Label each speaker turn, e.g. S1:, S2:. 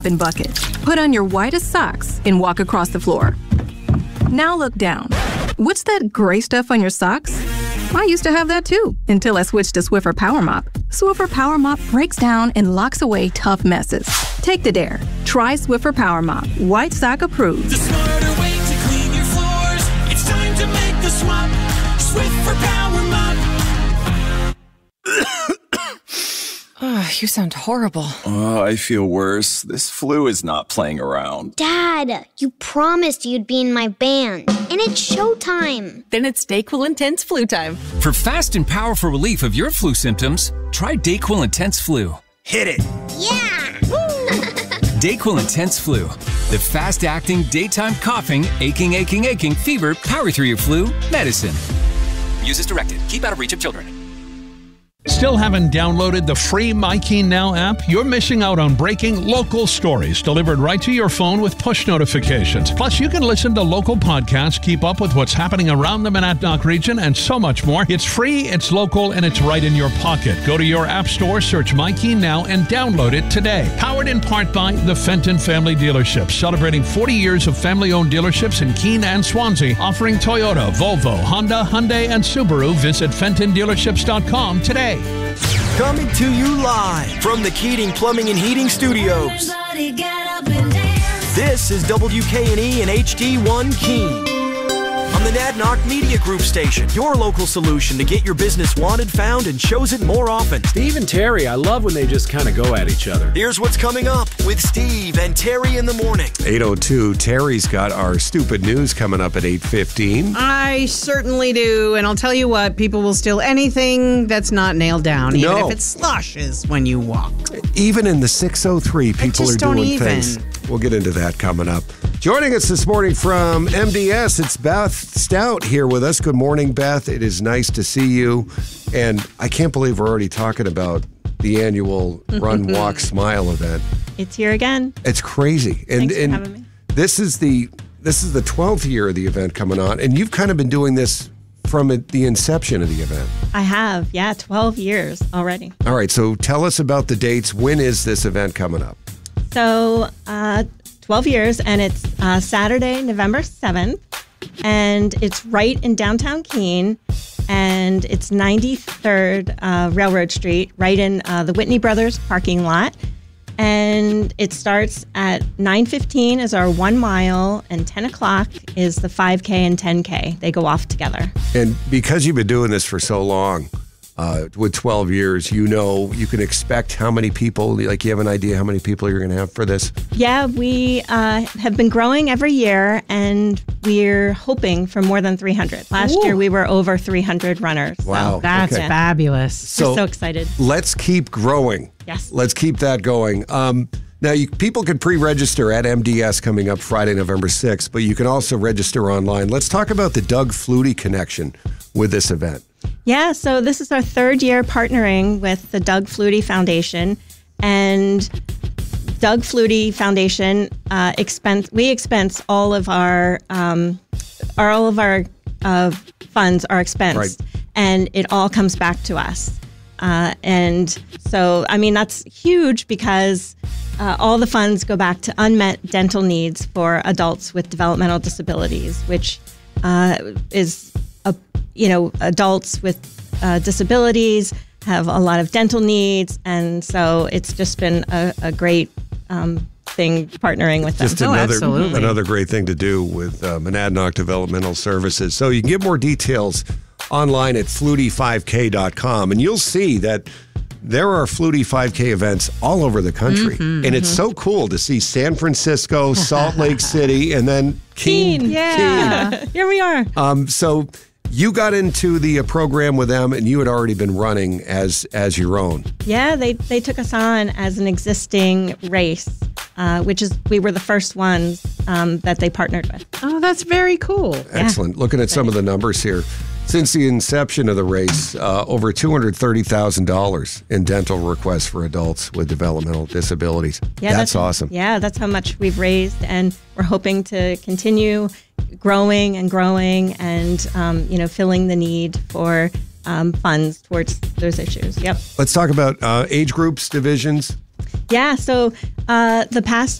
S1: in bucket. Put on your whitest socks and walk across the floor. Now look down. What's that gray stuff on your socks? I used to have that too, until I switched to Swiffer Power Mop. Swiffer Power Mop breaks down and locks away tough messes. Take the dare. Try Swiffer Power Mop. White sock approved.
S2: The smarter way to clean your floors. It's time to make the swap. Swiffer Power Mop.
S3: You sound horrible.
S4: Oh, I feel worse. This flu is not playing around.
S5: Dad, you promised you'd be in my band, and it's showtime.
S3: Then it's DayQuil Intense Flu time.
S6: For fast and powerful relief of your flu symptoms, try DayQuil Intense Flu.
S2: Hit it.
S5: Yeah!
S6: DayQuil Intense Flu. The fast-acting, daytime coughing, aching, fever, power through your flu medicine. Use as directed. Keep out of reach of children.
S7: Still haven't downloaded the free MyKeen Now app? You're missing out on breaking local stories delivered right to your phone with push notifications. Plus, you can listen to local podcasts, keep up with what's happening around the Monadnock region, and so much more. It's free, it's local, and it's right in your pocket. Go to your app store, search MyKeen Now, and download it today. Powered in part by the Fenton Family Dealerships, celebrating 40 years of family-owned dealerships in Keene and Swansea, offering Toyota, Volvo, Honda, Hyundai, and Subaru. Visit FentonDealerships.com today.
S8: Coming to you live from the Keating Plumbing and Heating Studios. This is WKNE and HD1 Keene. On the Monadnock Media Group station, your local solution to get your business wanted, found, and chosen more often.
S9: Steve and Terry, I love when they just kind of go at each other.
S8: Here's what's coming up with Steve and Terry in the morning.
S10: 8:02, Terry's got our stupid news coming up at 8:15.
S11: I certainly do, and I'll tell you what, people will steal anything that's not nailed down, even if it sloshes when you walk.
S10: Even in the 603, people are doing things. We'll get into that coming up. Joining us this morning from MDS, it's Beth Stout here with us. Good morning, Beth. It is nice to see you. And I can't believe we're already talking about the annual Run, Walk, Smile event.
S12: It's here again.
S10: It's crazy.
S12: Thanks for having me.
S10: This is the 12th year of the event coming on, and you've kind of been doing this from the inception of the event.
S12: I have, 12 years already.
S10: All right, so tell us about the dates. When is this event coming up?
S12: So, 12 years, and it's Saturday, November 7th, and it's right in downtown Keene, and it's 93rd Railroad Street, right in the Whitney Brothers parking lot. And it starts at 9:15 is our 1 mile, and 10 o'clock is the 5K and 10K. They go off together.
S10: And because you've been doing this for so long, with 12 years, you know, you can expect how many people, like you have an idea how many people you're going to have for this?
S12: Yeah, we have been growing every year, and we're hoping for more than 300. Last year, we were over 300 runners.
S10: Wow.
S11: So that's fabulous.
S12: So, we're so excited.
S10: Let's keep growing.
S12: Yes.
S10: Let's keep that going. Now, people can pre-register at MDS coming up Friday, November 6th, but you can also register online. Let's talk about the Doug Flutie connection with this event.
S12: Yeah, so this is our third year partnering with the Doug Flutie Foundation, and Doug Flutie Foundation expense all of our funds are expensed,
S10: right,
S12: and it all comes back to us. And so, I mean, that's huge because all the funds go back to unmet dental needs for adults with developmental disabilities, which is adults with disabilities have a lot of dental needs, and so it's just been a great thing partnering with them.
S10: Just another great thing to do with Monadnock Developmental Services. So you can get more details online at flutie5k.com, and you'll see that there are Flutie 5K events all over the country. And it's so cool to see San Francisco, Salt Lake City, and then Keene.
S12: Yeah, here we are.
S10: So you got into the program with them, and you had already been running as your own.
S12: Yeah, they took us on as an existing race, we were the first ones that they partnered with.
S11: Oh, that's very cool.
S10: Excellent. Looking at some of the numbers here. Since the inception of the race, over $230,000 in dental requests for adults with developmental disabilities.
S12: Yeah,
S10: that's awesome.
S12: Yeah, that's how much we've raised, and we're hoping to continue growing and filling the need for funds towards those issues. Yep.
S10: Let's talk about age groups, divisions.
S12: Yeah, so the past